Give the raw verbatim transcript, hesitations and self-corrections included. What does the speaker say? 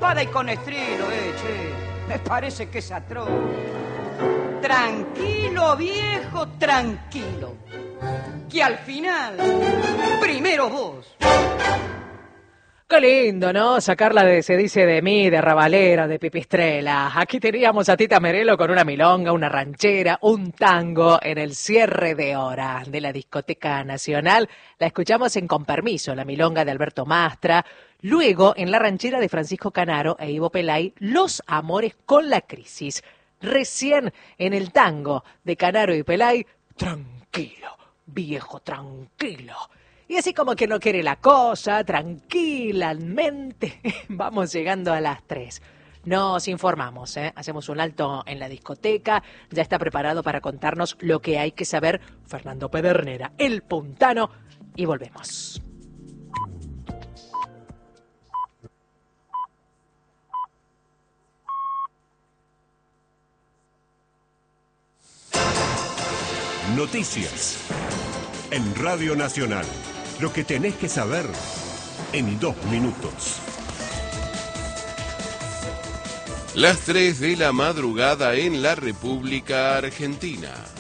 levada y con estreno, eh, che. Me parece que es atroz. Tranquilo, viejo, tranquilo. Que al final, primero vos. Qué lindo, ¿no? Sacarla de Se dice de mí, de Ravalera, de Pipistrela. Aquí teníamos a Tita Merelo con una milonga, una ranchera, un tango en el cierre de hora de la Discoteca Nacional. La escuchamos en Con Permiso, la milonga de Alberto Mastra. Luego, en la ranchera de Francisco Canaro e Ivo Pelay, Los Amores con la Crisis. Recién en el tango de Canaro y Pelay, tranquilo, viejo, tranquilo. Y así como que no quiere la cosa, tranquilamente, vamos llegando a las tres. Nos informamos, ¿eh? Hacemos un alto en la discoteca, ya está preparado para contarnos lo que hay que saber Fernando Pedernera, el puntano, y volvemos. Noticias en Radio Nacional. Lo que tenés que saber en dos minutos. Las tres de la madrugada en la República Argentina.